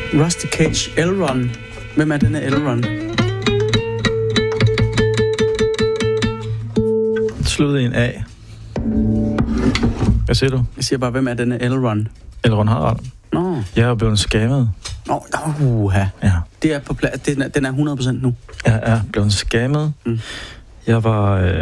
Rusty Cage, Elrond. Hvem er denne Elrond? Sluttede en A. Hvad siger du? Jeg siger bare, hvem er denne Elrond? Elrond Harald. Nå. Jeg er blevet scammet. Nå, Ja. Det er på plads. Den er 100% nu. Jeg er blevet scammet. Jeg var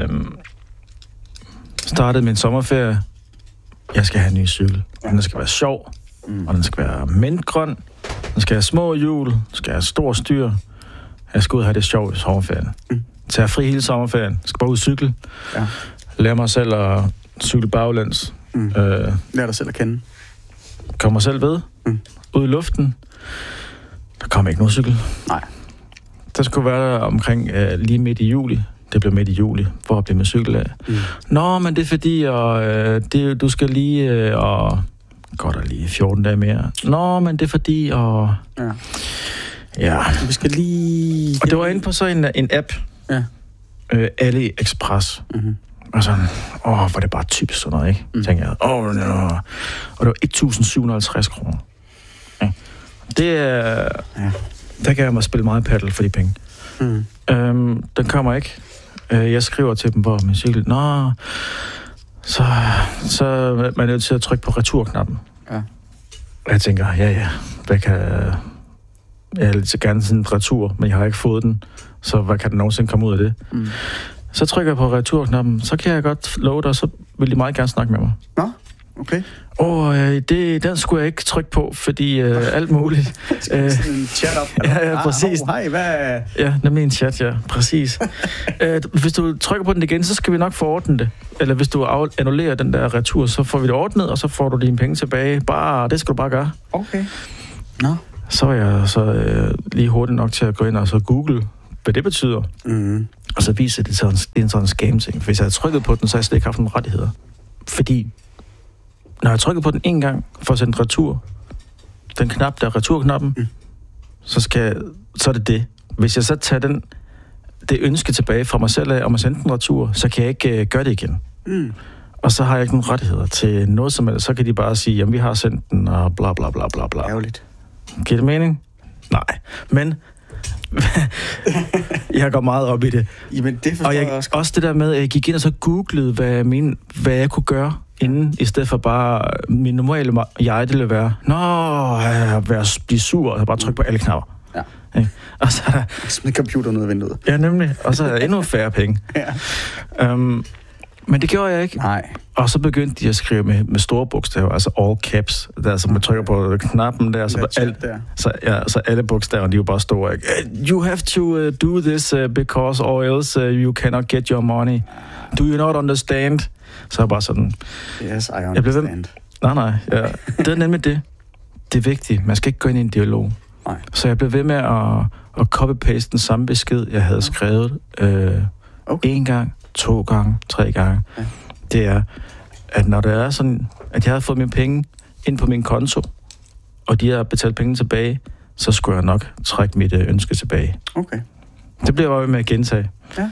startet min sommerferie. Jeg skal have en ny cykel. Den skal være sjov, og den skal være mintgrøn. Den skal have små hjul, den skal have stor styr. Jeg skal ud og have det sjovt i sommerferien. Så jeg er fri hele sommerferien. Jeg skal bare ud og cykle. Ja. Lære mig selv at cykle baglæns. Lær dig selv at kende. Kommer selv ved. Ud i luften. Der kommer ikke nogen cykel. Nej. Der skulle være der omkring lige midt i juli. Det blev midt i juli, for at blive med cykel af. Nå, men det er fordi, du skal lige, og godt og lige 14 dage mere. Nå, men det er fordi, og... Ja. Vi skal lige... Og det var inde på så en app. Ja. AliExpress. Og sådan, hvor det bare typisk sådan noget, ikke? Tænker jeg, Og det var 1.750 kroner. Ja. Det er... Der kan jeg mig spille meget paddle for de penge. Den kommer ikke. Jeg skriver til dem på min cykel. Nå, så er man nødt til at trykke på returknappen. Ja. Og jeg tænker, hvad kan... Jeg vil så gerne sådan en retur, men jeg har ikke fået den. Så hvad kan der nogensinde komme ud af det? Så trykker jeg på returknappen, så kan jeg godt love dig, så vil de meget gerne snakke med mig. Nå, okay. Den skulle jeg ikke trykke på, fordi alt muligt. Sådan en chat op. Ja, præcis. Hej, hvad? Ja, nemlig en chat, ja, præcis. Hvis du trykker på den igen, så skal vi nok få ordnet det. Eller hvis du annullerer den der retur, så får vi det ordnet, og så får du dine penge tilbage. Det skal du bare gøre. Okay. Nå. Så var jeg lige hurtigt nok til at gå ind og så google, hvad det betyder. Og så viser det sådan en scam-ting. Hvis jeg havde trykket på den, så havde jeg slet ikke haft nogle rettigheder. Fordi, når jeg trykker på den en gang for at sende retur, den knap der, returknappen, så er det det. Hvis jeg så tager det ønske tilbage fra mig selv af, om at sende den retur, så kan jeg ikke gøre det igen. Og så har jeg ikke nogen rettigheder til noget som helst. Så kan de bare sige, jamen vi har sendt den, og bla bla bla bla bla. Ærgerligt. Giver det mening? Nej. Men jeg går meget op i det. Jamen, det forstår jeg også det der med, at jeg gik ind og så googlede, hvad jeg kunne gøre inden, i stedet for bare min normale jeg, det ville være, blive sur, og så bare trykke på alle knapper. Ja. Og så er der... Smid computeren ud af vinduet. Ja, nemlig. Og så er der endnu færre penge. Men det gjorde jeg ikke. Nej. Og så begyndte de at skrive med store bogstaver, altså all caps, der så man trykker på knappen der, så alle bogstaverne, de er jo bare store. Ikke? You have to do this because or else you cannot get your money. Do you not understand? Så er jeg bare sådan... Yes, I understand. Nej, ja. Det er nemlig det. Det er vigtigt. Man skal ikke gå ind i en dialog. Nej. Så jeg blev ved med at copy-paste den samme besked, jeg havde skrevet 1 gang, 2 gange, 3 gange. Ja. Det er, at når det er sådan, at jeg havde fået mine penge ind på min konto, og de har betalt penge tilbage, så skulle jeg nok trække mit ønske tilbage. Okay. Det bliver jeg ved med at gentage. Ja.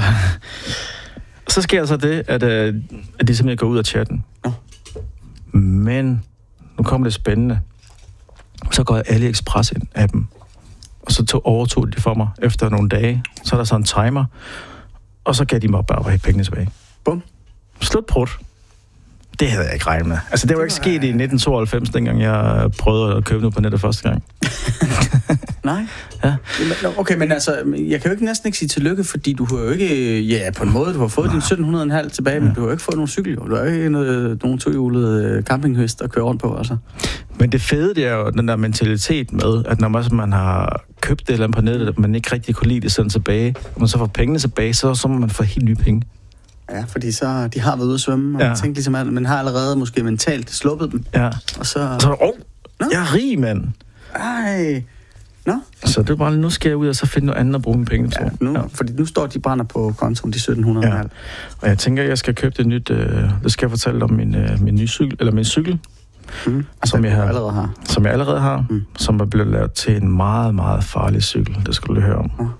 Så sker så det, at de simpelthen går ud af chatten. Men nu kommer det spændende. Så går jeg AliExpress ind af dem. Og så overtog de for mig efter nogle dage. Så er der sådan en timer. Og så gav de mig bare at have pengene tilbage. Bum. Slutbrud. Det havde jeg ikke regnet med. Altså, det var ikke sket i 1992, dengang jeg prøvede at købe noget på nettet første gang. Nej. Ja. Okay, men altså, jeg kan jo næsten ikke sige tillykke, fordi du har jo ikke... Ja, på en måde, du har fået din 1700,5 tilbage, men du har jo ikke fået nogen cykel, jo. Du har jo ikke nogen tohjulede campinghøst at køre rundt på, altså. Men det fede, det er jo den der mentalitet med, at når man har købt det eller andet på nettet, at man ikke rigtig kunne lide det sådan tilbage, og man så får pengene tilbage, så må man få helt nye penge. Ja, fordi så de har været ude at svømme, og man tænker ligesom, at man har allerede måske mentalt sluppet dem. Ja. Og så jeg er rig, mand. Ej. Nå. Så det er bare, nu skal jeg ud og så finde noget andet at bruge mine penge til. Fordi nu står de brænder på kontoen, de 1700. Ja. Og jeg tænker, at jeg skal købe det nyt, det skal jeg fortælle om min nye cykel, eller min cykel, som jeg allerede har. Som jeg allerede har, som er blevet lavet til en meget, meget farlig cykel. Det skal du høre om.